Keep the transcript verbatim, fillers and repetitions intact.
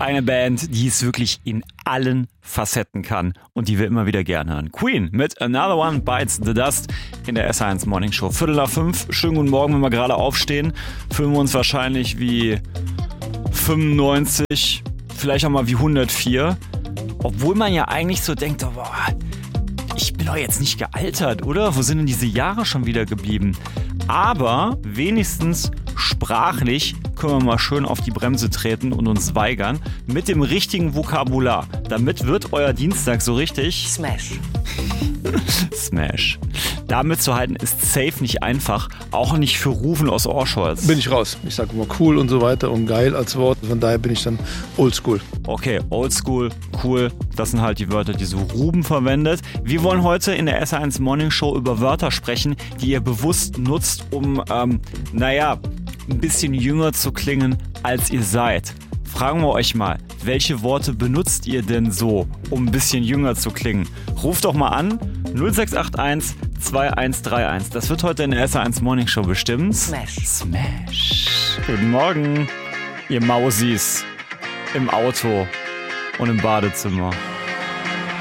eine Band, die es wirklich in allen Facetten kann und die wir immer wieder gerne hören. Queen mit Another One Bites the Dust in der S eins Morning Show. Viertel nach fünf, schönen guten Morgen, wenn wir gerade aufstehen. Fühlen wir uns wahrscheinlich wie fünfundneunzig, vielleicht auch mal wie hundertvier. Obwohl man ja eigentlich so denkt, oh, boah, ich bin doch jetzt nicht gealtert, oder? Wo sind denn diese Jahre schon wieder geblieben? Aber wenigstens sprachlich können wir mal schön auf die Bremse treten und uns weigern mit dem richtigen Vokabular. Damit wird euer Dienstag so richtig Smash. Smash. Damit zu halten ist safe nicht einfach, auch nicht für Rufen aus Orscholz. Bin ich raus. Ich sage immer cool und so weiter und geil als Wort. Von daher bin ich dann oldschool. Okay, oldschool, cool, das sind halt die Wörter, die so Ruben verwendet. Wir wollen heute in der S eins Morning Show über Wörter sprechen, die ihr bewusst nutzt, um, ähm, naja, ein bisschen jünger zu klingen, als ihr seid. Fragen wir euch mal, welche Worte benutzt ihr denn so, um ein bisschen jünger zu klingen? Ruft doch mal an, null sechs acht eins zwei eins drei eins. Das wird heute in der S eins Morning Show bestimmt. Smash. Smash. Guten Morgen, ihr Mausis im Auto und im Badezimmer.